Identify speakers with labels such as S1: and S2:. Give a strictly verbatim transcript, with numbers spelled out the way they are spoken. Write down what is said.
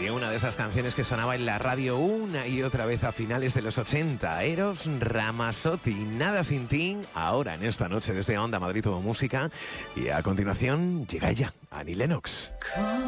S1: de una de esas canciones que sonaba en la radio una y otra vez a finales de los ochenta. Eros Ramazzotti, Nada sin ti, ahora en esta noche desde Onda Madrid Todo Música. Y a continuación llega ella, Annie Lennox.